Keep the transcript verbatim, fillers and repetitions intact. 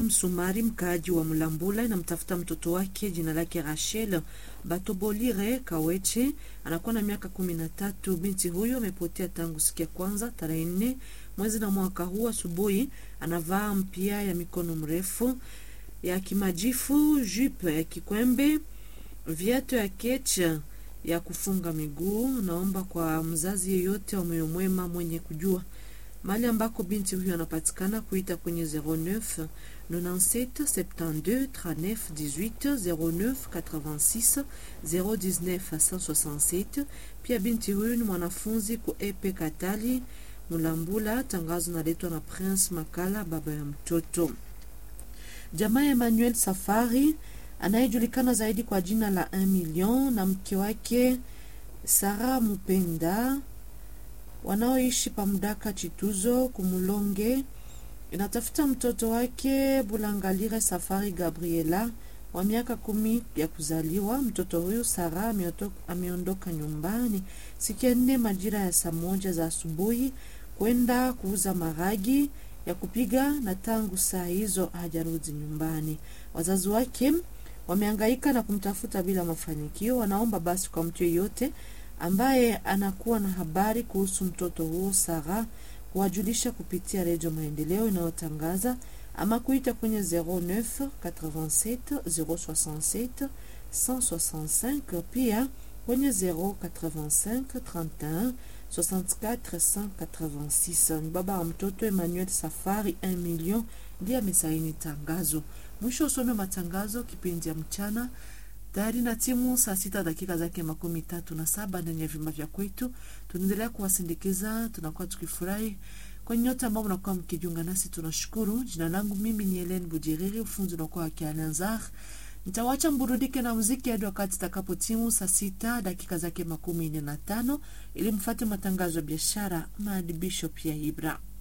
Msumari, mkaaji wa Mulambula, inamtafuta mtoto wake jina lake Rachel Batobolire Kaweche, anakuwa na miaka kumi na tatu. Binti huyo amepotea tangu siku ya kwanza tarehe nne mwezi na mwaka huu asubuhi. Anavaa mpia ya mikono mrefu ya kimajifu, jupe ya kikwembe, viatu ya kecha ya kufunga miguu. Naomba kwa mzazi yeyote wa moyo mwema mwenye kujua mali ambako binti huyo anapatikana kuita kwenye zero neuf quatre-vingt-sept soixante-douze trente-neuf dix-huit zero neuf quatre-vingt-six zero dix-neuf cent soixante-sept. Pia binti huyo ni mwanafunzi ku E P Katali Mulambula. Tangazo naletwa na Prince Makala, baba ya mtoto. Jamaa Emmanuel Safari anayejulikana zaidi kwa jina la un million na mke wake Sara Mupenda wanaoishi Pamdaka Chituzo Kumulonge inatafuta mtoto wake Bulangalire Safari Gabriela wa miaka kumi ya kuzaliwa. Mtoto huyu Sara ameondoka nyumbani siku ya nne majira ya saa moja za asubuhi kwenda kuuza maragi ya kupiga, na tangu saa hizo hajarudi nyumbani. Wazazi wake wamehangaika na kumtafuta bila mafanikio. Wanaomba basi kwa mtu yeyote ambaye anakuwa na habari kuhusu mtoto huo Sara kuwajulisha kupitia Radio Maendeleo inayotangaza ama kuita kwenye zero neuf quatre-vingt-sept zero soixante-sept cent soixante-cinq, pia kwenye zero quatre-vingt-cinq trente et un soixante-quatre cent quatre-vingt-six. Ni baba wa mtoto Emmanuel Safari un million ndiye amesaini tangazo. Mwisho usome matangazo kipindi ya mchana. Tayari na timu saa sita dakika zake makumi tatu na saba ndani ya vyumba vya kwetu. Tunaendelea kuwasindikiza, tunakuwa tukifurahi kwa nyote ambao mnakuwa mkijiunga nasi, tunashukuru. Jina langu mimi ni Helen Budiriri, ufunzi unakuwa wa Kialanzar. Nitawacha mburudike na muziki hadi wakati takapo timu saa sita dakika zake makumi nne na tano ili mfuate matangazo ya biashara, maadibisho pia Ibra.